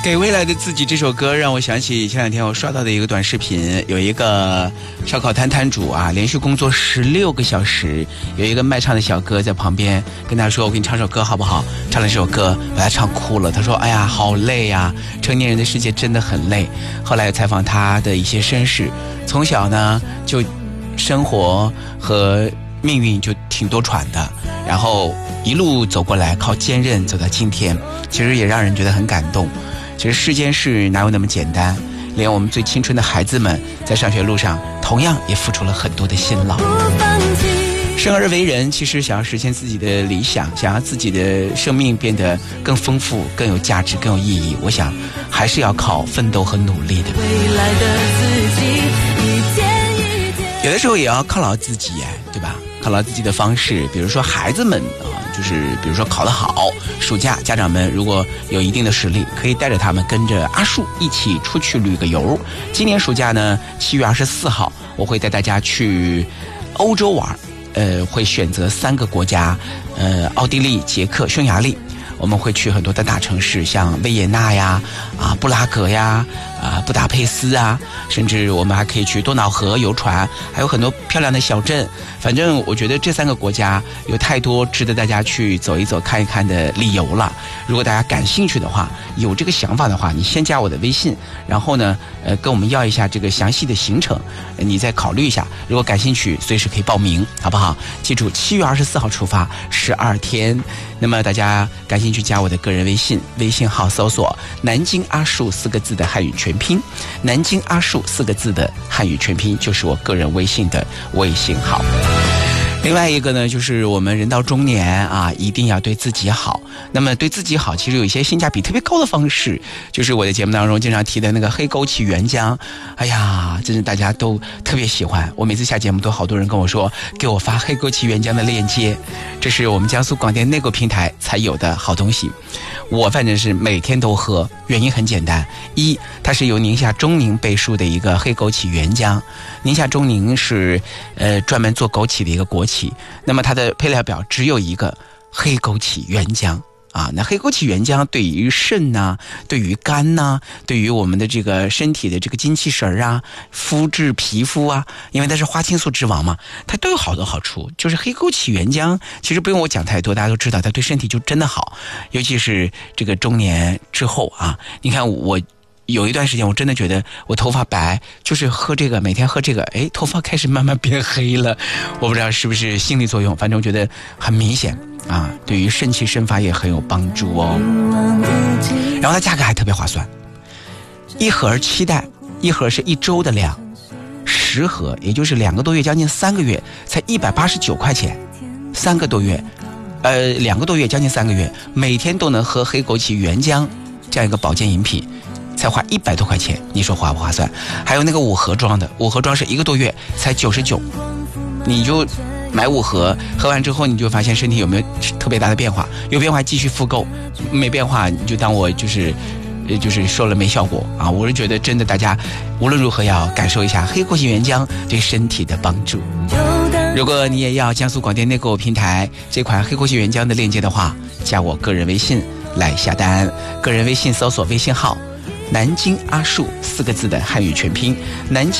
给未来的自己这首歌让我想起前两天我刷到的一个短视频，有一个烧烤摊摊主啊，连续工作16个小时，有一个卖唱的小哥在旁边跟他说，我给你唱首歌好不好？唱了这首歌把他唱哭了，他说哎呀好累呀，成年人的世界真的很累。后来采访他的一些身世，从小呢就生活和命运就挺多舛的，然后一路走过来，靠坚韧走到今天，其实也让人觉得很感动。其实世间事哪有那么简单，连我们最青春的孩子们在上学路上同样也付出了很多的辛劳。生而为人，其实想要实现自己的理想，想要自己的生命变得更丰富、更有价值、更有意义，我想还是要靠奋斗和努力的。有的时候也要犒劳自己，对吧？犒劳自己的方式，比如说孩子们就是比如说考得好，暑假家长们如果有一定的实力，可以带着他们跟着阿树一起出去旅个游。今年暑假呢，7月24号我会带大家去欧洲玩，会选择3个国家，奥地利、捷克、匈牙利。我们会去很多的大城市，像维也纳呀、布拉格呀、布达佩斯啊，甚至我们还可以去多瑙河游船，还有很多漂亮的小镇。反正我觉得这3个国家有太多值得大家去走一走、看一看的理由了。如果大家感兴趣的话，有这个想法的话，你先加我的微信，然后呢，跟我们要一下这个详细的行程，你再考虑一下。如果感兴趣，随时可以报名，好不好？记住，7月24号出发，12天。那么大家感兴趣加我的个人微信，微信号搜索南京阿树4个字的汉语全拼，南京阿树4个字的汉语全拼就是我个人微信的微信号。另外一个呢，就是我们人到中年一定要对自己好。那么对自己好，其实有一些性价比特别高的方式，就是我的节目当中经常提的那个黑枸杞原浆。哎呀，真是大家都特别喜欢，我每次下节目都好多人跟我说给我发黑枸杞原浆的链接，这是我们江苏广电内购平台才有的好东西。我反正是每天都喝，原因很简单，一，它是由宁夏中宁背书的一个黑枸杞原浆。宁夏中宁是专门做枸杞的一个国企，那么它的配料表只有一个黑枸杞原浆那黑枸杞原浆对于肾对于肝对于我们的这个身体的这个精气神肤质皮肤因为它是花青素之王嘛，它都有好多好处。就是黑枸杞原浆其实不用我讲太多，大家都知道它对身体就真的好，尤其是这个中年之后你看我有一段时间我真的觉得我头发白，就是喝这个，每天喝这个，头发开始慢慢变黑了。我不知道是不是心理作用，反正我觉得很明显对于肾气生发也很有帮助哦。然后它价格还特别划算，1盒7袋，一盒是1周的量，10盒也就是2个多月，将近3个月，才189块钱，3个多月，2个多月将近3个月，每天都能喝黑枸杞原浆这样一个保健饮品，才花100多块钱，你说划不划算？还有那个5盒装的，5盒装是1个多月才99，你就买5盒，喝完之后你就发现身体有没有特别大的变化，有变化继续复购，没变化你就当我就是说了没效果我是觉得真的大家无论如何要感受一下黑枸杞原浆对身体的帮助。如果你也要江苏广电内购平台这款黑枸杞原浆的链接的话，加我个人微信来下单，个人微信搜索微信号南京阿树4个字的汉语全拼，南京